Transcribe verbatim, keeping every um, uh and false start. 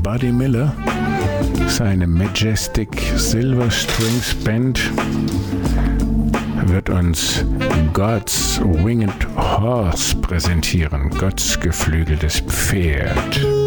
Buddy Miller, seine Majestic Silver Strings Band, wird uns God's Winged Horse präsentieren, Gottes geflügeltes Pferd.